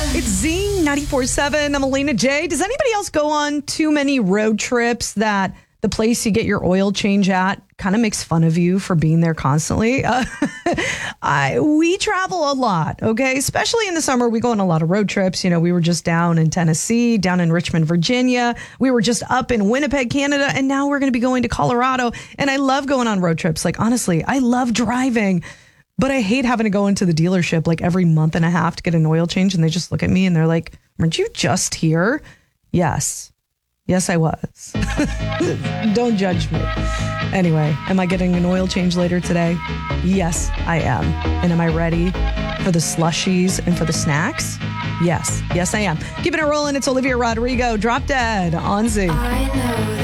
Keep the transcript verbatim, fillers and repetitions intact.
It's Z ninety-four point seven. I'm Alina J. Does anybody else go on too many road trips that the place you get your oil change at kind of makes fun of you for being there constantly? Uh, I we travel a lot, okay? Especially in the summer, we go on a lot of road trips. You know, we were just down in Tennessee, down in Richmond, Virginia. We were just up in Winnipeg, Canada, and now we're going to be going to Colorado. And I love going on road trips. Like, honestly, I love driving. But I hate having to go into the dealership like every month and a half to get an oil change. And they just look at me and they're like, weren't you just here? Yes. Yes, I was. Don't judge me. Anyway, am I getting an oil change later today? Yes, I am. And am I ready for the slushies and for the snacks? Yes. Yes, I am. Keeping it rolling. It's Olivia Rodrigo. Drop Dead on Z. I know that